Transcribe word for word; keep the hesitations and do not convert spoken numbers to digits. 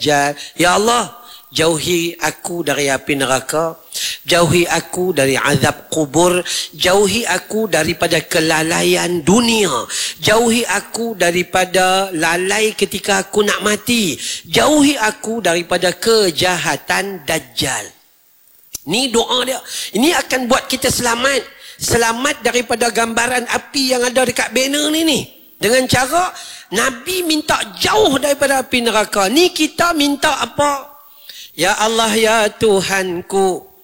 Dajjal. Ya Allah, jauhi aku dari api neraka, jauhi aku dari azab kubur, jauhi aku daripada kelalaian dunia, jauhi aku daripada lalai ketika aku nak mati, jauhi aku daripada kejahatan Dajjal. Ni doa dia. Ini akan buat kita selamat. Selamat daripada gambaran api yang ada dekat banner ni ni. Dengan cara Nabi minta jauh daripada api neraka. Ni kita minta apa? Ya Allah, ya Tuhanku,